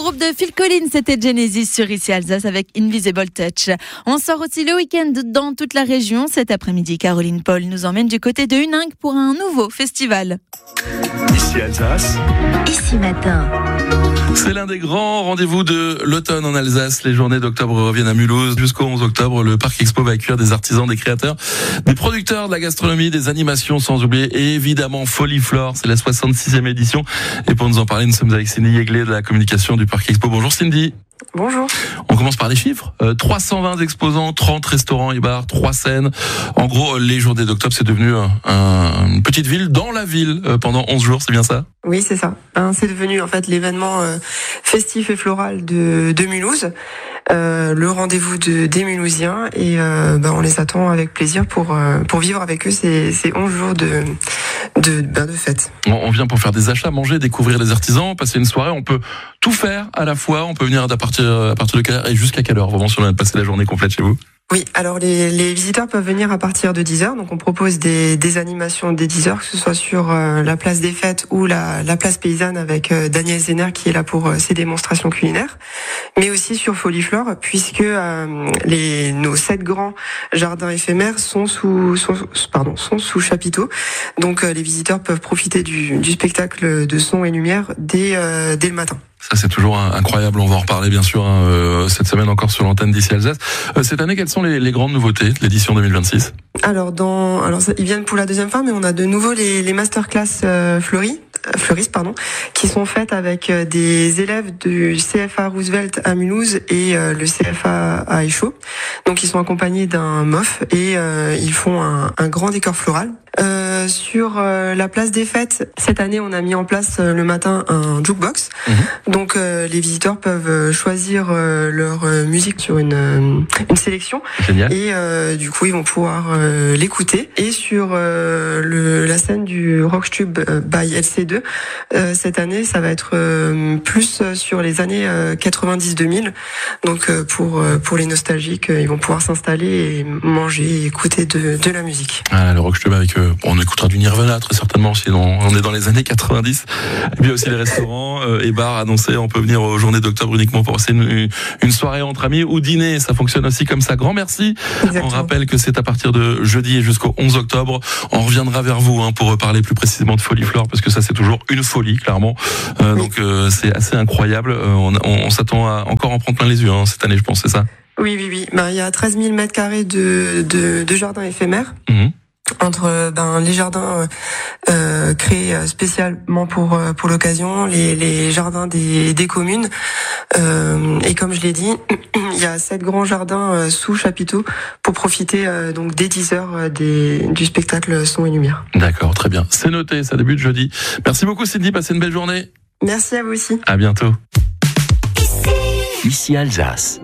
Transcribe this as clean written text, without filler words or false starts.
groupe de Phil Collins, c'était Genesis sur Ici Alsace avec Invisible Touch. On sort aussi le week-end dans toute la région. Cet après-midi, Caroline Paul nous emmène du côté de Huningue pour un nouveau festival. Ici Alsace. Ici Matin. C'est l'un des grands rendez-vous de l'automne en Alsace. Les journées d'octobre reviennent à Mulhouse. Jusqu'au 11 octobre, le Parc Expo va accueillir des artisans, des créateurs, des producteurs de la gastronomie, des animations, sans oublier évidemment Foliflore. C'est la 66e édition. Et pour nous en parler, nous sommes avec Cindy Yegley de la communication du Parc Expo. Bonjour Cindy. Bonjour. On commence par les chiffres. 320 exposants, 30 restaurants et bars, 3 scènes. En gros, les journées d'octobre, c'est devenu une petite ville dans la ville pendant 11 jours, c'est bien ça ? Oui, c'est ça. C'est devenu en fait l'événement festif et floral de Mulhouse, le rendez-vous des Mulhousiens, et on les attend avec plaisir pour vivre avec eux ces 11 jours de fête. On vient pour faire des achats, manger, découvrir les artisans, passer une soirée. On peut tout faire à la fois. On peut venir à partir de quelle heure et jusqu'à quelle heure, vraiment, si on a passé la journée complète chez vous? Oui, alors les visiteurs peuvent venir à partir de 10h, donc on propose des animations dès 10h, que ce soit sur la place des fêtes ou la place paysanne avec Daniel Zenner qui est là pour ses démonstrations culinaires, mais aussi sur Foliflore, puisque nos 7 grands jardins éphémères sont sous chapiteau, donc les visiteurs peuvent profiter du spectacle de son et lumière dès le matin. Ça, c'est toujours incroyable. On va en reparler, bien sûr, cette semaine encore sur l'antenne d'Ici Alsace. Cette année, quelles sont les grandes nouveautés de l'édition 2026 ? Alors ils viennent pour la deuxième fois, mais on a de nouveau les masterclass fleuristes, qui sont faites avec des élèves du CFA Roosevelt à Mulhouse et le CFA à Échaud. Donc ils sont accompagnés d'un MOF et ils font un grand décor floral. Sur la place des fêtes, cette année, on a mis en place le matin un jukebox. Donc les visiteurs peuvent choisir leur musique sur une sélection. Génial. Et du coup, ils vont pouvoir l'écouter. Et sur la scène du Rockstube by LC2, cette année, ça va être plus sur les années 90-2000. Donc pour les nostalgiques, ils vont pouvoir s'installer et manger et écouter de la musique. Ah, le Rockstube avec on écoutera du Nirvana très certainement, sinon on est dans les années 90. Et puis aussi les restaurants et bars annoncés. On peut venir aux journées d'octobre uniquement pour passer une soirée entre amis ou dîner. Ça fonctionne aussi comme ça. Grand merci. Exactement. On rappelle que c'est à partir de jeudi et jusqu'au 11 octobre. On reviendra vers vous pour parler plus précisément de Foliflore, parce que ça c'est toujours une folie, clairement. Oui. Donc c'est assez incroyable. On s'attend à encore en prendre plein les yeux cette année, je pense, c'est ça ? Oui. Il y a 13 000 mètres carrés de jardins éphémères. Entre les jardins créés spécialement pour l'occasion, les jardins des communes, et comme je l'ai dit, il y a 7 grands jardins sous chapiteau pour profiter donc dès 10h du spectacle son et lumière. D'accord, très bien, c'est noté, ça débute jeudi. Merci beaucoup Cindy, passez une belle journée. Merci à vous aussi. À bientôt. Ici Alsace.